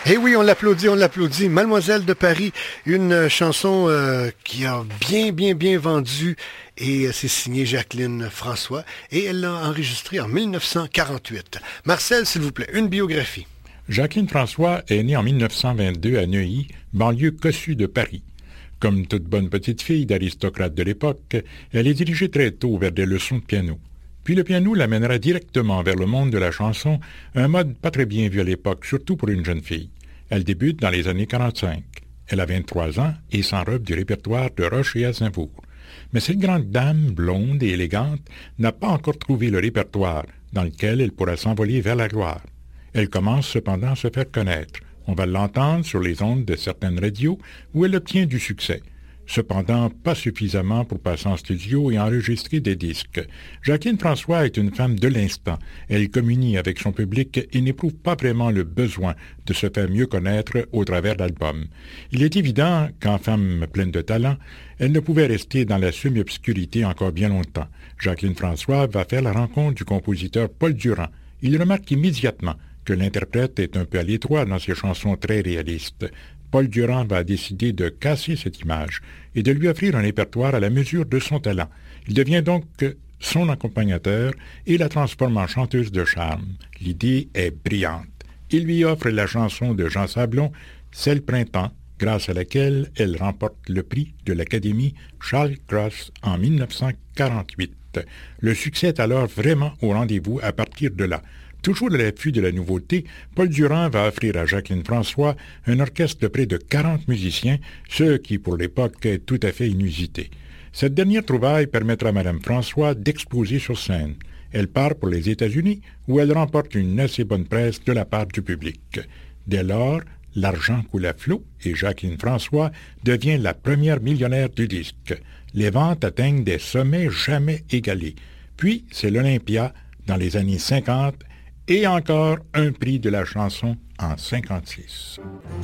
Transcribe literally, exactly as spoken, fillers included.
Eh oui, on l'applaudit, on l'applaudit. Mademoiselle de Paris, une chanson euh, qui a bien, bien, bien vendu et euh, c'est signé Jacqueline François et elle l'a enregistrée en mille neuf cent quarante-huit. Marcel, s'il vous plaît, une biographie. Jacqueline François est née en mille neuf cent vingt-deux à Neuilly, banlieue cossue de Paris. Comme toute bonne petite fille d'aristocrate de l'époque, elle est dirigée très tôt vers des leçons de piano. Puis le piano l'amènera directement vers le monde de la chanson, un mode pas très bien vu à l'époque, surtout pour une jeune fille. Elle débute dans les années quarante-cinq. Elle a vingt-trois ans et s'enrobe du répertoire de Roche et Aznavour. Mais cette grande dame, blonde et élégante, n'a pas encore trouvé le répertoire dans lequel elle pourra s'envoler vers la gloire. Elle commence cependant à se faire connaître. On va l'entendre sur les ondes de certaines radios où elle obtient du succès. Cependant, pas suffisamment pour passer en studio et enregistrer des disques. Jacqueline François est une femme de l'instant. Elle communie avec son public et n'éprouve pas vraiment le besoin de se faire mieux connaître au travers d'albums. Il est évident qu'en femme pleine de talent, elle ne pouvait rester dans la semi-obscurité encore bien longtemps. Jacqueline François va faire la rencontre du compositeur Paul Durand. Il remarque immédiatement que l'interprète est un peu à l'étroit dans ses chansons très réalistes. Paul Durand va décider de casser cette image et de lui offrir un répertoire à la mesure de son talent. Il devient donc son accompagnateur et la transforme en chanteuse de charme. L'idée est brillante. Il lui offre la chanson de Jean Sablon, C'est le printemps, grâce à laquelle elle remporte le prix de l'Académie Charles Cros en mille neuf cent quarante-huit. Le succès est alors vraiment au rendez-vous à partir de là. Toujours à l'affût de la nouveauté, Paul Durand va offrir à Jacqueline François un orchestre de près de quarante musiciens, ce qui pour l'époque est tout à fait inusité. Cette dernière trouvaille permettra à Mme François d'exploser sur scène. Elle part pour les États-Unis où elle remporte une assez bonne presse de la part du public. Dès lors, l'argent coule à flot et Jacqueline François devient la première millionnaire du disque. Les ventes atteignent des sommets jamais égalés. Puis c'est l'Olympia dans les années cinquante et encore un prix de la chanson en cinquante-six.